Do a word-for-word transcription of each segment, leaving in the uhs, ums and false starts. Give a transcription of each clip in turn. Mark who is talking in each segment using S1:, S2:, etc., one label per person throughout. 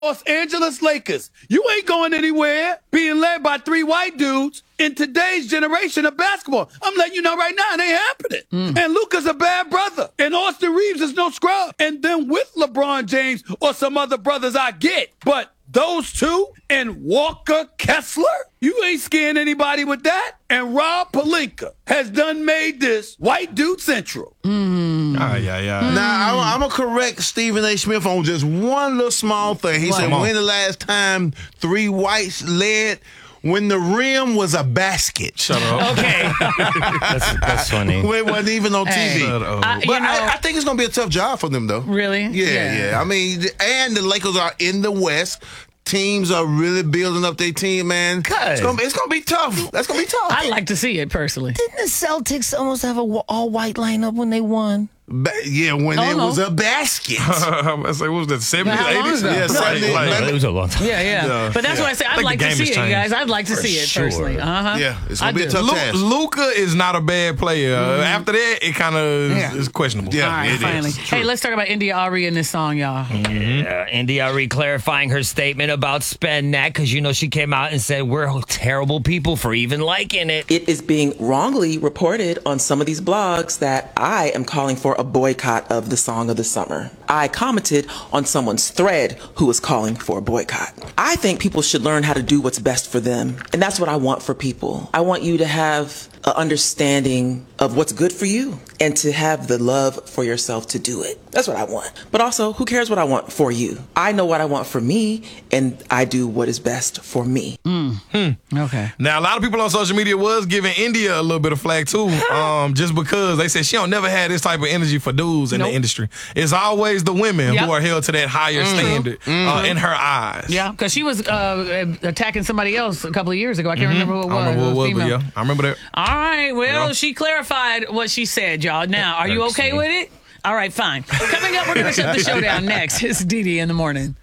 S1: Los Angeles Lakers. You ain't going anywhere being led by three white dudes in today's generation of basketball. I'm letting you know right now, it ain't happening. Mm. And Luka's a bad brother. And Austin Reeves is no scrub. And then with LeBron James or some other brothers I get. But those two and Walker Kessler, you ain't scaring anybody with that. And Rob Pelinka has done made this white dude central.
S2: Mm.
S3: Ah, yeah, yeah.
S2: Mm. Now, I'm, I'm going to correct Stephen A. Smith on just one little small thing. He what? said, when the last time three whites led when the rim was a basket.
S3: Shut up.
S4: Okay.
S5: that's, that's funny.
S2: It wasn't even on
S4: hey,
S2: T V.
S4: Uh,
S2: but
S4: know,
S2: I, I think it's going to be a tough job for them, though.
S4: Really?
S2: Yeah, yeah, yeah. I mean, and the Lakers are in the West. Teams are really building up their team, man. It's gonna, be, it's gonna be tough. That's gonna be tough.
S4: I'd like to see it personally.
S5: Didn't the Celtics almost have a all-white lineup when they won?
S2: Ba yeah, when
S4: oh,
S2: it
S4: no.
S2: was a basket.
S3: I say, what was that, seventies, eighties?
S2: Yeah, seventies.
S5: Like, like, it was a long time.
S4: Yeah, yeah. yeah. But that's
S3: yeah.
S4: what I say. I'd like to see it, you guys. I'd like to
S5: For
S4: see it
S5: sure.
S4: personally. Uh-huh.
S2: Yeah, it's gonna
S4: I
S2: be
S4: do.
S2: a tough
S3: Lu
S2: task.
S3: Luka is not a bad player.
S4: Mm-hmm.
S3: After that, it kind of
S4: yeah.
S3: is questionable.
S2: Yeah,
S4: All right,
S2: it
S4: finally.
S2: is.
S4: Hey, let's talk about India Arie in this song, y'all.
S5: Mm-hmm. Yeah, India Arie clarifying her statement about Spend That, because you know she came out and said we're terrible people for even liking it.
S6: It is being wrongly reported on some of these blogs that I am calling for a boycott of the song of the summer. I commented on someone's thread who was calling for a boycott. I think people should learn how to do what's best for them. And that's what I want for people. I want you to have an understanding of what's good for you and to have the love for yourself to do it. That's what I want. But also, who cares what I want for you? I know what I want for me, and I do what is best for me.
S4: Mm. Hmm. Okay.
S3: Now, a lot of people on social media was giving India a little bit of flack, too, um, just because they said she don't never had this type of energy for dudes in
S4: nope.
S3: the industry. It's always the women
S4: yep.
S3: who are held to that higher mm-hmm. standard mm-hmm. Uh, in her eyes.
S4: Yeah, because she was uh, attacking somebody else a couple of years ago. I can't
S3: mm-hmm.
S4: remember who it was.
S3: I don't remember who it was, but yeah, I remember that.
S4: All right, well,
S3: yeah.
S4: she clarified what she said, y'all. Now, are you okay with it? All right, fine. Coming up, we're going to shut the show down next. It's Dee Dee in the morning.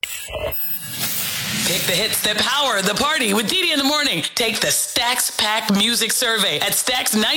S7: Pick the hits that power the party with Dee Dee in the morning. Take the Stacks Pack Music Survey at Stacks ninety.